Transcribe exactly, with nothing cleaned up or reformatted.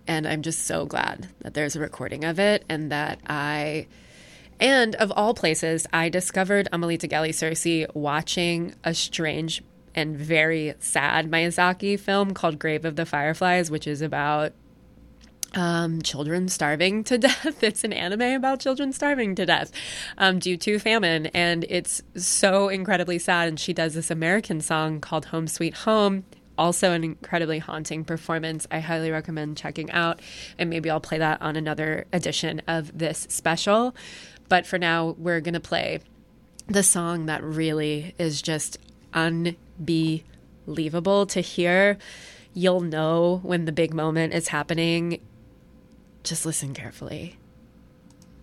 And I'm just so glad that there's a recording of it and that I, and of all places, I discovered Amelita Gelli-Cersei watching a strange and very sad Miyazaki film called Grave of the Fireflies, which is about um, children starving to death. It's an anime about children starving to death um, due to famine. And it's so incredibly sad. And she does this American song called Home Sweet Home. Also an incredibly haunting performance. I highly recommend checking out. And maybe I'll play that on another edition of this special. But for now, we're going to play the song that really is just unbelievable to hear. You'll know when the big moment is happening. Just listen carefully.